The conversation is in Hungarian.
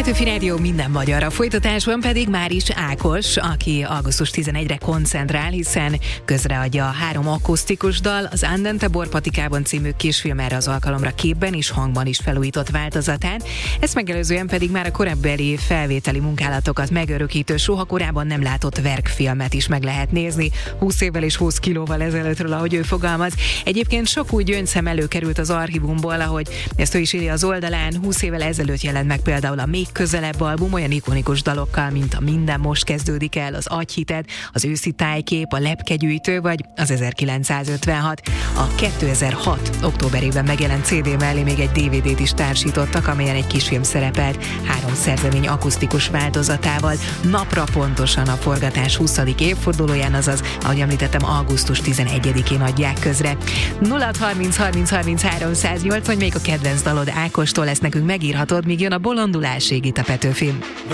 Petőfi Rádió minden magyar, a folytatásban pedig Máris Ákos, aki augusztus 11-re koncentrál, hiszen közreadja a 3 akusztikus dal, az Andante borpatikában című kisfilm erre az alkalomra képben és hangban is felújított változatán. Ezt megelőzően pedig már a korábbi felvételi munkálatokat megörökítő, soha korábban nem látott verkfilmet is meg lehet nézni, 20 évvel és 20 kilóval ezelőttről, ahogy ő fogalmaz. Egyébként sok új gyöngyszem előkerült az archívumból, ahogy ezt ő is írja az oldalán. 20 évvel ezelőtt jelent meg például a Még közelebb album olyan ikonikus dalokkal, mint a Minden most kezdődik el, az Agyhited, az Őszi tájkép, a Lepkegyűjtő vagy az 1956. A 2006. októberében megjelent CD mellé még egy DVD-t is társítottak, amelyen egy kisfilm szerepelt 3 szerzemény akusztikus változatával. Napra pontosan a forgatás 20. évfordulóján, azaz, ahogy említettem, augusztus 11-én adják közre. 0630 30 33 108, vagy még a kedvenc dalod Ákostól, ezt nekünk megírhatod, míg jön a bolondulásig itt a Petőfin.